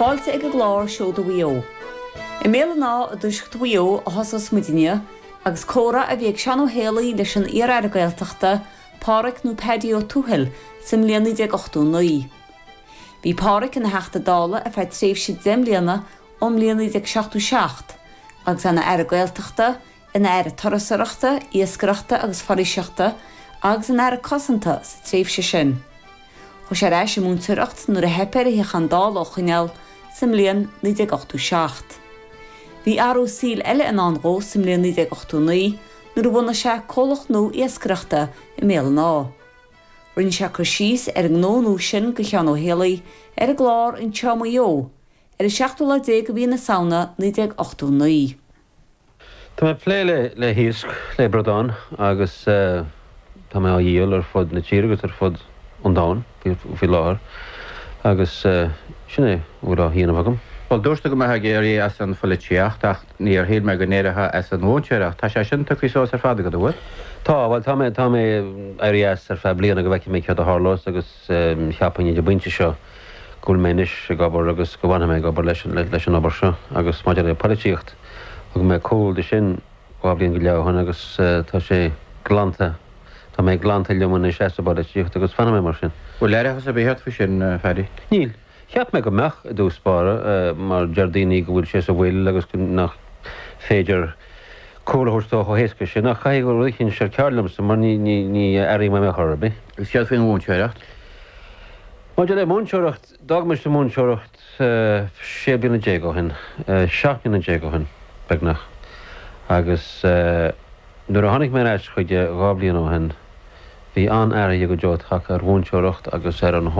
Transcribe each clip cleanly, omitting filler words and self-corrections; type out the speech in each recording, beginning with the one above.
fáilte ag go glár seo do bhío. I méle ná a dúischt bhío a hasas Medine agus córa a bhíag sean ó héalaí leis an ar gailteachta páric nó pedio túhil sim líana 1989. Bhí páric in na heachta dála a feid tréimh siad zemlíana líana 1967 agus anna ar gailteachta ina ar tarasarachta, iascreachta agus faríseachta agus in ar cosanta sa tréimh se sin. Chos sé réis mún tuireacht nuair a heper a hichan dála ó chuineal sim líana 1987. Bhí arú síl eile in anró sim líana 1989 nuair a bhna sé cólach nó iascreachta I méle ná. Rinn sé chu síos ar an gnónú sin go chean ó héalaí ar a glár in teama jo, ar a 16 bhí na saona 1989. Tá mé plé le híosc le Bradán agus tá mé á díal ar fud na tíragus ar fud an dáin fi láthir agus sinné bhfuil á híanamh agam. Well, dúirsta go maithe géirí as an foliteacht ach níor héad me go néirethe as an bhónseach. Tá sé sin tuí ar fada go bhfuil? Tá, bhil tá mé airías ar fe bliana go bheice mé cead a hálós agus cheapan de buinte seo gúilméis a gabar agus go bhana mé gabar leis an obair seo agus maidir le políocht agus mé cóil de sin bháblíonn go leabhann agus tá sé glanta. Tá mé glanta leomana sé a políocht agus fanna mé mar sin. Bhfuil leireachas a bhéad fa sin Ferry? Níl. Cheap me go meach a dúspára mar Jardíní go bhfuil sé a bhfuil agus nach féidir cólathúirtá ó héasca sin nach chaigh go rucinn sé cearlamsa mar ní airí me chorbe. Is cead fin múnseoireacht? Má de le múnseoireacht, dagmas de múnseoireacht sé bína dégóhin, 7 dégóhin begnach. Agus nuair a tháinig mé éis chuide gáblíon ó hen, bhí an airthe go deochtach ar bhúnseoireacht agus ar an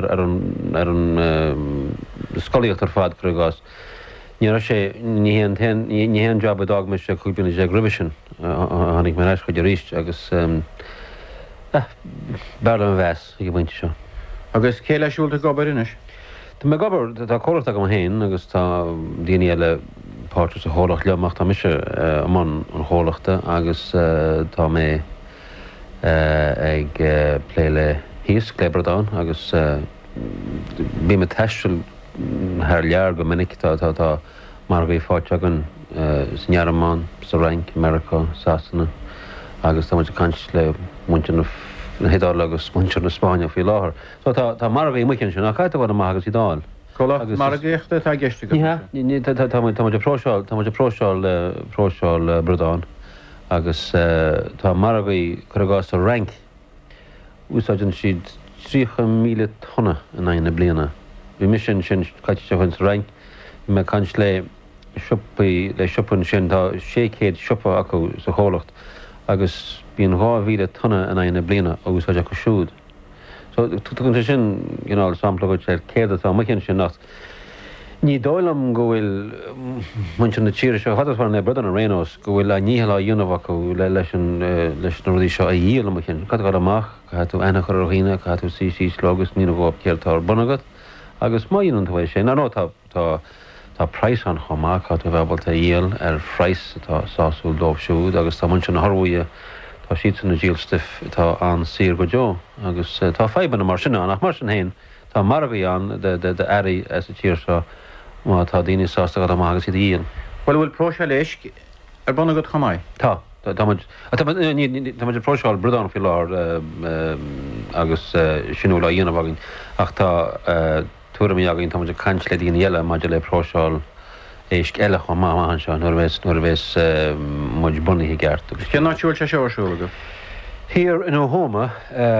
scoíocht ar fad cruigás. Ní sé ní job a dagmas sé chuúbína sé gribhisin tháinig mé éis chuide ríist agus bearla an bheas i go bhainte seo. Agus cé leisiúilta gobar inis? Tá mé gobar tá cóirta go héin agus tá daoine eile páirtas a hólach leamach tá mise amán an hólachta agus tá mé ag plé le híos le Bradán agus bí me teisiil thar lear go minic tá mar bhí fáte agan Snearamán, sa Rank, America, Sasanna agus tá muid cant le muinte na hédáil agus muinte na Spáine fí láthair. So tá mar bhí mucinn sin nach caiite bhna má agus í dáil. Cola mar géachta tá geiste go? Tá muid próseáil Bradán agus tá mar bhí cruigás a Rank úsáidin siad 3,000 tonna in aine bliana. Bhí mis sin caiite se chun Rank me cant le siúpan sin tá 600 siúpa acu sa chólacht agus bíon 2,000 tonna in aine bliana a úsáide acu siúd. So tugann sin sampla go sé céad atá mucinn sin nach. Ní dóilm go bhfuil muinte na tíir seo hadas na bredan a rénos go bhfuil a níhall a dionmh acu leis na ruí seo a díal amachchin. Cad go amach tú aine chu roíine tú sí slogus ní bhób cealtá bunagad agus maíon bhfuil sé. nó tá price an chomach tú bhebal a díal ar freiis tá sáúil dómhsúd agus tá muinte na Harhuaide tá siad san na díalstif tá an sir go deo agus tá feban mar sinna nach mar sin héin tá mar bhí an de airí as a tíir seo má tá daoine sásta go amach agus iad íon. Well bhfuil próse leis ar bunagad chamáid? Tá próseáil Bradán fi láir agus sinú le dionmh agin ach tá tuairimí agin tá cant le dtíon eile maidir le próseáil éisc eile chu má an seo nuair bhés muid bunaí gceart. Cé náisiúil sé seoirsúla go? Here in Oklahoma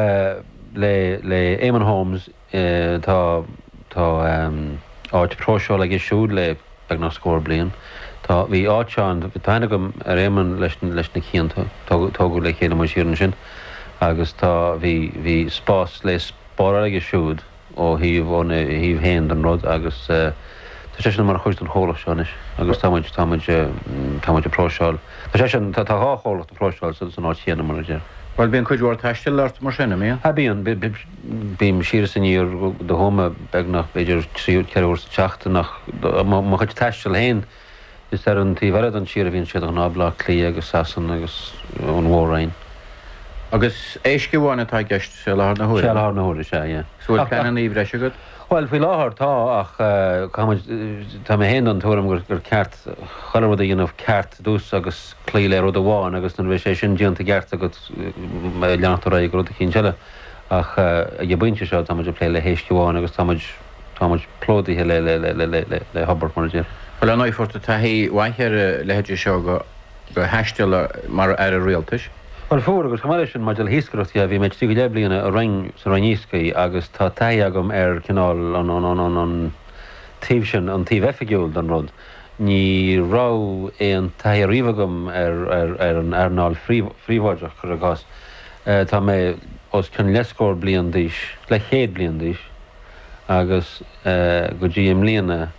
le Eamon Holmes tá áit próseáil ag siúd le ag ná scór blian. Tá bhí áiteán taine gom ar Eamon leis na chéanta tógu le chéad mu siúran sin agus tá bhí spás le spáir ag siúd ó híomh héin an rud agus tá sé sin mar chuist an chólaach seanis agus táid próseáil. Tá sé sin tá hácholacht a próseáil san áit chéanana mar dé. Well bíon chuidhhar teiste leart mar sinna mé? Bíon bím siar san íor do thoma beagnach beidir 3 nach má chuid teiste héin is ar an tíhhead an siar a bhíonn siad an nábla clí agus sasan agus an mhórain. Agus éisce bháinna tá gceist se lethar na thuair? Se lethar na thuair sé, Súil ceanna í bhreise go? Well, fi láthar tá ach tá mé hen an túm gur ceart choirda dhéanamh ceart dús agus clíile rud amháin agus na bheith sé sin díanta ceart agus leanachtarra ag rud cín teile ach a buinte seo tá de plé le héisciúháin agus táid plódaithe le Hobart mar dé. Well an áforta taí waithir leidir seo go heisteile mar ar a réaltas. Well fór agus chaáile sin mar híscrocht a bhí meid tí le blianana a ring sa raníoscaí agus tá taí agam ar cinál an tíh sin an tíh effigiúil an rud. Ní rá é an taí riomhagam ar an airnáil phríomháideach chu agás. Tá mé os cin lescóir blian díis, le chéad blian díis, agus go dtí im líana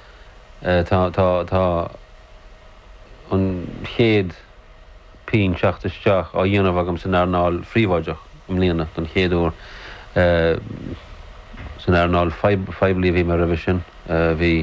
tá an chéad pín seachtasteach á dhéanamh agam san airnáil phríomháideach im líana don chéadúir san airnáil feibli bhí mar rahis sin bhí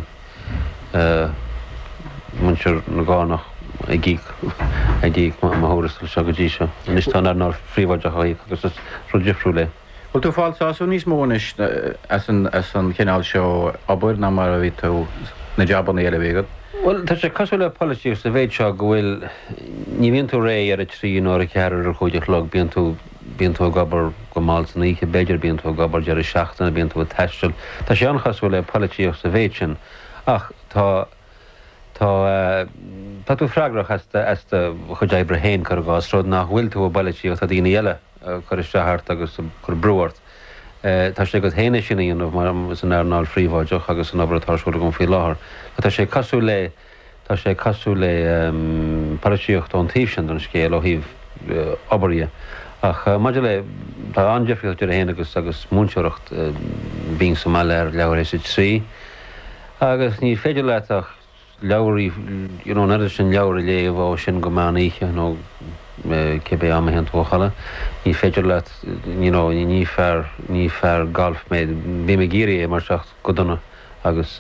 muintir na gánach ag gíic máthras se go dtí seo. Nis tá airnáil phríomháideach agus rudifriú le. Well tú fáilsáú níos mónis as an cinál seo abuir ná mar a bhí tú na deabanna eile bhégad? Well, tá sé cosú le policy sa bhéid seo go bhfuil ní bhíonn tú ré ar a trí nóir cear ar chuideach le bíonn tú gabar go máil san íche beidir bíonn tú gabar dear seachtainna bíonn tú teistil. Tá sé anchasú le policy sa bhéid sin ach tá tú freigrach esta chud ébre héin chu gás rud nach bhfuil tú bailtí ó tá daoine eile chu isteart agus chur brúhart. Tá sé go héine sin íonmh mar san airnáil phríomháideach agus an obairtáisiúla go fí láthair. Tá sé casú le paraíocht an tíh sin don scéal ó híh obairthe. Ach maidir le tá andefiúil de héana agus múnseoireacht bíon sa meile ar leabhar éis trí. Agus ní féidir leach leabharí neidir sin leabhar léomh ó sin go mánaíe nó cébé am hen tóchala. Ní féidir le ní fear golf méid bí me géirí mar seach godonna agus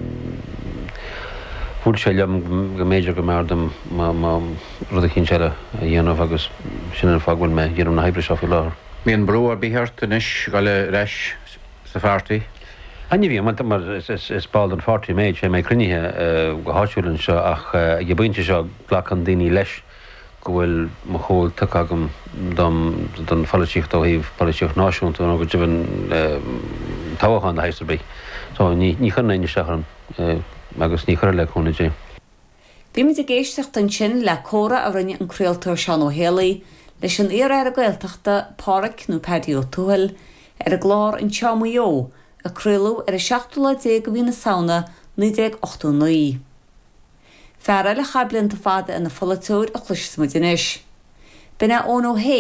bhúil sé leam go méidir go mar rud a chin seile a dhéanamh agus sin an fághfuil me dhéanam na hebre seo fi láthair. Míon brú a bíthart inis go le reis sa feartaí? Ani bhí mar is báil an 40 méid sé mé crunithe go háisiúlann seo ach ag buinte seo ghlach an daoine leis go bhfuil mo chóil tu agam don falltíocht ó híh falltíocht náisiúnta nó go dtíhann táhaáin na heistearbí. So ní chuna in seachan agus ní chuir le chuna dé. Bhí me géisteach an sin le córa a rinne an creaaltar Seán Ó Héalaí leis an ar a gailteachta páric nó Paddy O'Toole ar a glár an teamaío a cruúlú ar a 16 go bhí na saona 1989. Fear le chablianta fada in na folatúir a chluis smudinis. Bina ón ó